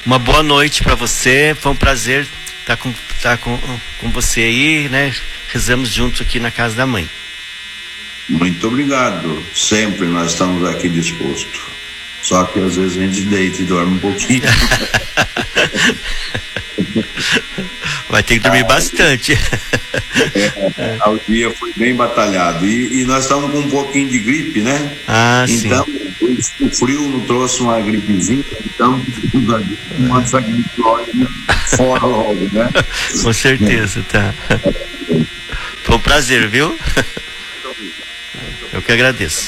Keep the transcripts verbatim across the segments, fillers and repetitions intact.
uma boa noite para você. Foi um prazer estar com, estar com, com você aí, né? Rezamos juntos aqui na casa da mãe. Muito obrigado. Sempre nós estamos aqui dispostos. Só que às vezes a gente deita e dorme um pouquinho. Vai ter que dormir ah, bastante. É, o dia foi bem batalhado. E, e nós estamos com um pouquinho de gripe, né? Ah, então, sim. O, o frio não trouxe uma gripezinha, então uma essa gripe fora logo, né? Com certeza, tá. Foi um prazer, viu? Eu que agradeço.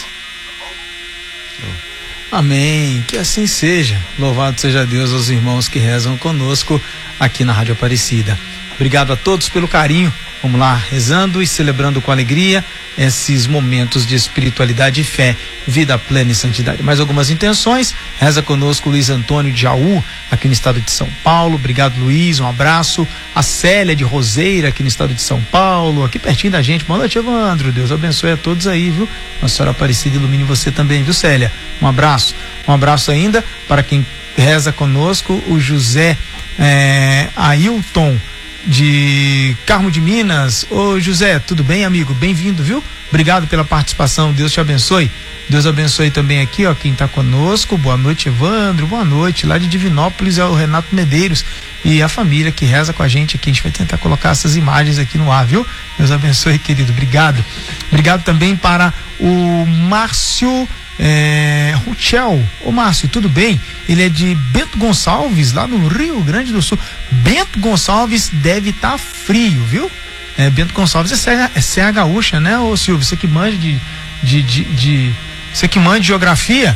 Amém, que assim seja. Louvado seja Deus aos irmãos que rezam conosco aqui na Rádio Aparecida. Obrigado a todos pelo carinho. Vamos lá, rezando e celebrando com alegria esses momentos de espiritualidade e fé, vida plena e santidade. Mais algumas intenções. Reza conosco o Luiz Antônio de Jaú, aqui no estado de São Paulo. Obrigado, Luiz, um abraço. A Célia de Roseira, aqui no estado de São Paulo, aqui pertinho da gente. Boa noite, Evandro. Deus abençoe a todos aí, viu? Nossa Senhora Aparecida ilumine você também, viu, Célia? Um abraço. Um abraço ainda para quem reza conosco, o José é, Ailton de Carmo de Minas. Ô José, tudo bem, amigo? Bem-vindo, viu? Obrigado pela participação, Deus te abençoe. Deus abençoe também aqui, ó, quem tá conosco. Boa noite, Evandro, boa noite. Lá de Divinópolis é o Renato Medeiros e a família que reza com a gente aqui. A gente vai tentar colocar essas imagens aqui no ar, viu? Deus abençoe, querido, obrigado. Obrigado também para o Márcio É, Ruchel. Ô Márcio, tudo bem? Ele é de Bento Gonçalves, lá no Rio Grande do Sul. Bento Gonçalves deve estar tá frio, viu? É, Bento Gonçalves é Serra, é Serra Gaúcha, né, ô Silvio? Você que manja de, de, de, de você que manja de geografia?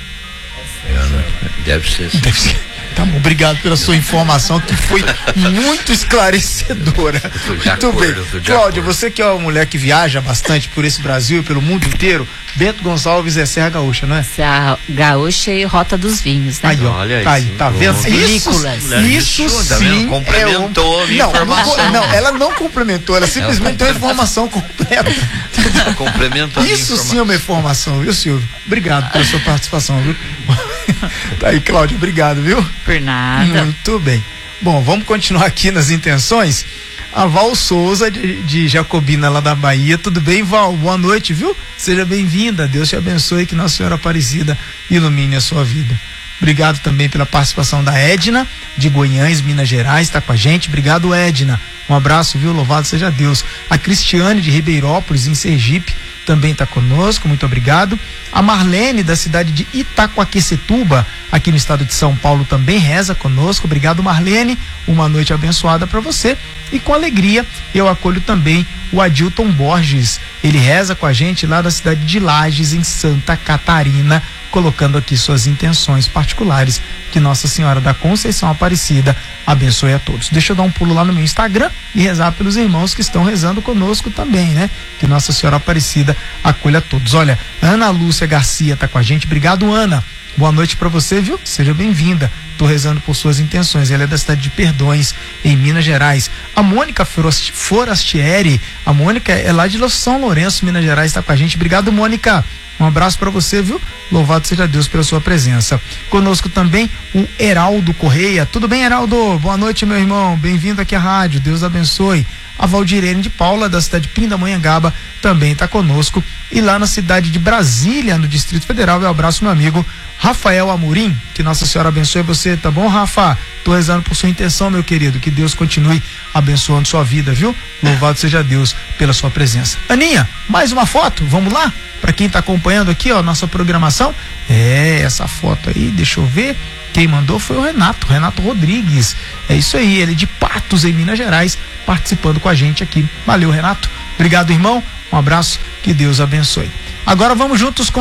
Deve ser, sim. Deve ser. Tá bom, obrigado pela sua informação, que foi muito esclarecedora. Muito acordo, bem. Cláudia, você que é uma mulher que viaja bastante por esse Brasil e pelo mundo inteiro, Bento Gonçalves é Serra Gaúcha, não é? Serra Gaúcha e Rota dos Vinhos, né? Aí, ó, olha aí, tá aí, sim, tá vendo? Isso, isso, isso sim complementou é um... a minha não, informação. Não, não, ela não complementou, ela simplesmente deu a informação completa. Complementou a minha Isso informação. sim é uma informação, viu, Silvio? Obrigado pela sua participação, viu? Tá aí, Cláudia, obrigado, viu? Por nada. Muito bem. Bom, vamos continuar aqui nas intenções. A Val Souza, de, de Jacobina, lá da Bahia. Tudo bem, Val? Boa noite, viu? Seja bem-vinda. Deus te abençoe, que Nossa Senhora Aparecida ilumine a sua vida. Obrigado também pela participação da Edna, de Goiânia, Minas Gerais, está com a gente. Obrigado, Edna. Um abraço, viu? Louvado seja Deus. A Cristiane, de Ribeirópolis, em Sergipe, também está conosco, muito obrigado. A Marlene, da cidade de Itacoaquecetuba, aqui no estado de São Paulo, também reza conosco. Obrigado, Marlene. Uma noite abençoada para você. E com alegria eu acolho também o Adilton Borges. Ele reza com a gente lá da cidade de Lages, em Santa Catarina, colocando aqui suas intenções particulares. Que Nossa Senhora da Conceição Aparecida abençoe a todos. Deixa eu dar um pulo lá no meu Instagram e rezar pelos irmãos que estão rezando conosco também, né? Que Nossa Senhora Aparecida acolha a todos. Olha, Ana Lúcia Garcia tá com a gente. Obrigado, Ana. Boa noite para você, viu? Seja bem-vinda. Tô rezando por suas intenções. Ela é da cidade de Perdões, em Minas Gerais. A Mônica Forastieri, a Mônica é lá de São Lourenço, Minas Gerais, tá com a gente. Obrigado, Mônica. Um abraço para você, viu? Louvado seja Deus pela sua presença. Conosco também o Heraldo Correia. Tudo bem, Heraldo? Boa noite, meu irmão. Bem-vindo aqui à rádio. Deus abençoe. A Valdirene de Paula, da cidade de Pindamonhangaba, também está conosco. E lá na cidade de Brasília, no Distrito Federal, eu abraço meu amigo Rafael Amorim. Que Nossa Senhora abençoe você, tá bom, Rafa? Tô rezando por sua intenção, meu querido. Que Deus continue abençoando sua vida, viu? Louvado seja Deus pela sua presença. Aninha, mais uma foto? Vamos lá? Para quem está acompanhando aqui, ó, nossa programação. É, essa foto aí, deixa eu ver. Quem mandou foi o Renato, Renato Rodrigues. É isso aí, ele de Patos, em Minas Gerais, participando com a gente aqui. Valeu, Renato. Obrigado, irmão. Um abraço, que Deus abençoe. Agora vamos juntos com